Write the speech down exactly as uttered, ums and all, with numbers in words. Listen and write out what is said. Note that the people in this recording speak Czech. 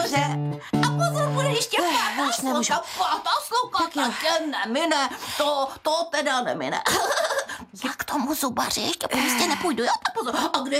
Dobře. A pozor, bude ještě pátá už nemůžu. sloka, pátá sloka, Tak jo. tak nemine. To, to teda nemine. Já k tomu zubaři ještě prostě nepůjdu, jo? Tak pozor. A kde